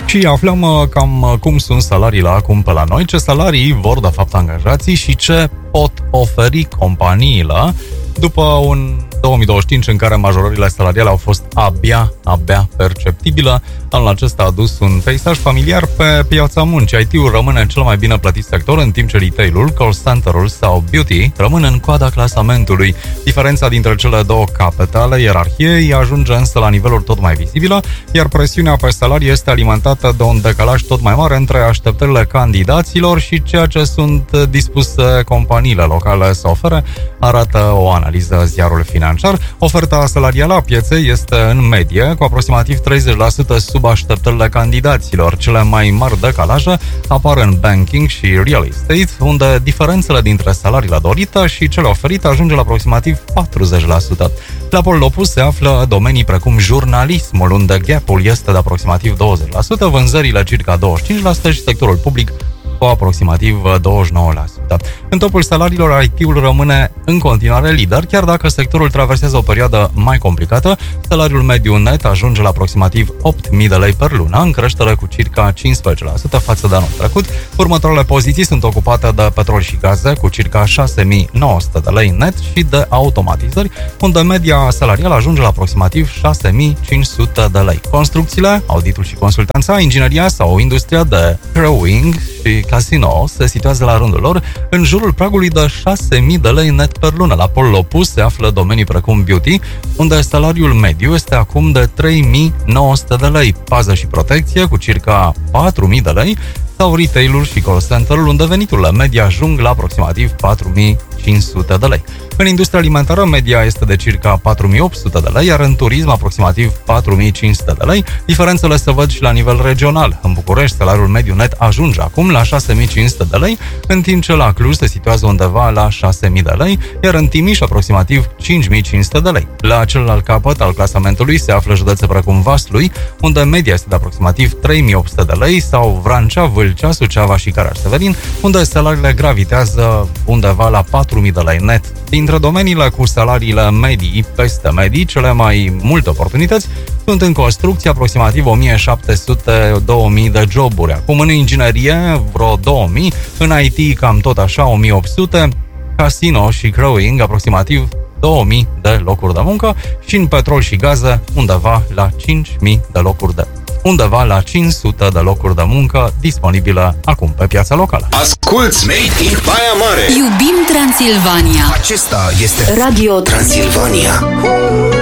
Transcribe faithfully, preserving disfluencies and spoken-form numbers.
Și aflăm uh, cam uh, cum sunt salariile acum pe la noi, ce salarii vor de fapt angajații și ce pot oferi companiile după un două mii douăzeci și cinci în care majorările salariale au fost abia, abia perceptibile. Anul acesta a adus un peisaj familiar pe piața muncii. I T-ul rămâne cel mai bine plătit sector, în timp ce retail-ul, call center-ul sau beauty rămân în coada clasamentului. Diferența dintre cele două capete ale ierarhiei ajunge însă la niveluri tot mai vizibile, iar presiunea pe salarii este alimentată de un decalaj tot mai mare între așteptările candidaților și ceea ce sunt dispuse companiile locale să ofere, arată o analiză ziarul financiar. Oferta salarială a pieței este în medie cu aproximativ treizeci la sută sub așteptările candidaților. Cele mai mari decalaje apar în banking și real estate, unde diferențele dintre salariile dorite și cele oferite ajunge la aproximativ patruzeci la sută. La polul opus se află domenii precum jurnalismul, unde gap-ul este de aproximativ douăzeci la sută, vânzările circa douăzeci și cinci la sută și sectorul public cu aproximativ douăzeci și nouă la sută. În topul salariilor, I T-ul rămâne în continuare lider, chiar dacă sectorul traversează o perioadă mai complicată. Salariul mediu net ajunge la aproximativ opt mii de lei per lună, în creștere cu circa cincisprezece la sută față de anul trecut. Următoarele poziții sunt ocupate de petrol și gaze, cu circa șase mii nouă sute de lei net, și de automatizări, unde media salarială ajunge la aproximativ șase mii cinci sute de lei. Construcțiile, auditul și consultanța, ingineria sau industria de crewing și casino se situează la rândul lor în jurul pragului de șase mii de lei net per lună. La polul opus se află domenii precum beauty, unde salariul mediu este acum de trei mii nouă sute de lei, pază și protecție cu circa patru mii de lei, sau retail-ul și call center-ul, unde veniturile media ajung la aproximativ patru mii cinci sute de lei. În industria alimentară, media este de circa patru mii opt sute de lei, iar în turism aproximativ patru mii cinci sute de lei. Diferențele se văd și la nivel regional. În București, salariul mediu net ajunge acum la șase mii cinci sute de lei, în timp ce la Cluj se situează undeva la șase mii de lei, iar în Timiș aproximativ cinci mii cinci sute de lei. La celălalt capăt al clasamentului se află județe precum Vaslui, unde media este de aproximativ trei mii opt sute de lei, sau Vrancea, Vâlcea, Suceava și Caraș-Severin, unde salariile gravitează undeva la patru mii de lei net. Dintre domeniile cu salariile medii peste medii, cele mai multe oportunități sunt în construcție, aproximativ o mie șapte sute - două mii de joburi. Acum în inginerie vreo două mii, în I T cam tot așa o mie opt sute, casino și crewing aproximativ două mii de locuri de muncă și în petrol și gaze undeva la cinci mii de locuri de undeva la cinci sute de locuri de muncă disponibile acum pe piața locală. Asculți Made in Baia Mare. Iubim Transilvania. Acesta este Radio Transilvania.